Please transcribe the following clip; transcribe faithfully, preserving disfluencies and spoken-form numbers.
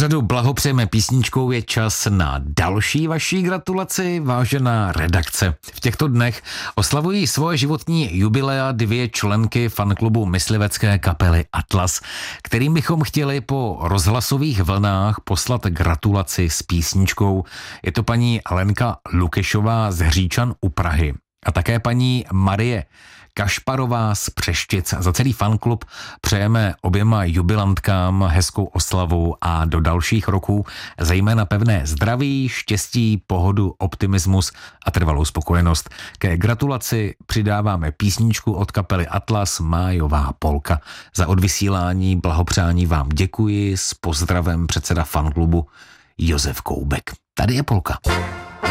pořadu Blahopřejeme písničkou je čas na další vaší gratulaci, vážená redakce. V těchto dnech oslavují svoje životní jubilea dvě členky fanklubu myslivecké kapely Atlas, kterým bychom chtěli po rozhlasových vlnách poslat gratulaci s písničkou. Je to paní Lenka Lukešová z Hříčan u Prahy a také paní Marie Kašparová z Přeštic. Za celý fanklub přejeme oběma jubilantkám hezkou oslavu a do dalších roků zejména pevné zdraví, štěstí, pohodu, optimismus a trvalou spokojenost. Ke gratulaci přidáváme písničku od kapely Atlas, Májová polka. Za odvysílání blahopřání vám děkuji, s pozdravem předseda fanklubu Josef Koubek. Tady je polka.